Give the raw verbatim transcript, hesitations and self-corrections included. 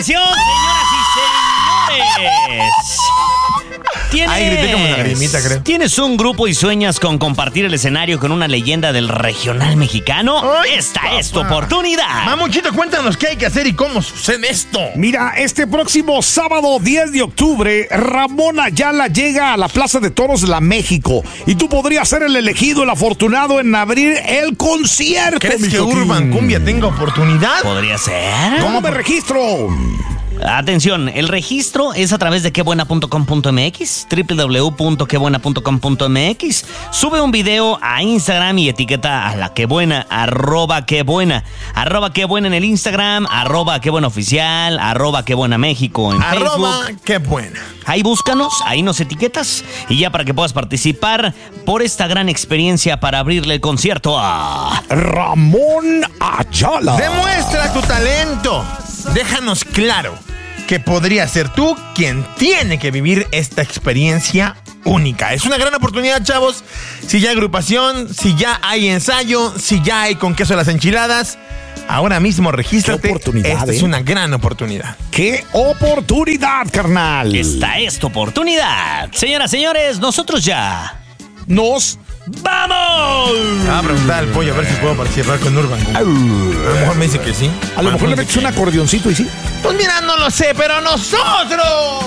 atención, señoras y señores. ¿Tienes, Ay, grité como una lagrimita, creo. ¿Tienes un grupo y sueñas con compartir el escenario con una leyenda del regional mexicano? Ay, Esta papá. es tu oportunidad. Mamuchito, cuéntanos qué hay que hacer y cómo sucede esto. Mira, este próximo sábado diez de octubre, Ramón Ayala llega a la Plaza de Toros de la México. Y tú podrías ser el elegido, el afortunado en abrir el concierto. ¿Crees mi que Joaquín? Urban Cumbia tenga oportunidad? ¿Podría ser? ¿Cómo me registro? Atención, el registro es a través de quebuena punto com punto m x, doble u doble u doble u punto quebuena punto com punto m x. Sube un video a Instagram y etiqueta a la Quebuena, arroba Quebuena, arroba Quebuena en el Instagram, arroba Quebuena oficial, arroba Quebuena México en Arroba, Facebook. qué buena. Ahí búscanos, ahí nos etiquetas y ya para que puedas participar por esta gran experiencia para abrirle el concierto a Ramón Ayala. Demuestra tu talento. Déjanos claro que podría ser tú quien tiene que vivir esta experiencia única. Es una gran oportunidad, chavos. Si ya hay agrupación, si ya hay ensayo, si ya hay con queso las enchiladas, ahora mismo regístrate. Qué oportunidad, Esta ¿eh? es una gran oportunidad. ¡Qué oportunidad, carnal! Esta es tu oportunidad. Señoras, señores, nosotros ya Nos ¡vamos! Voy a preguntar al pollo a ver si puedo participar con Urban Cumbia. A lo mejor me dice que sí. A lo mejor le metes un acordeoncito y sí. Pues mira, no lo sé, pero nosotros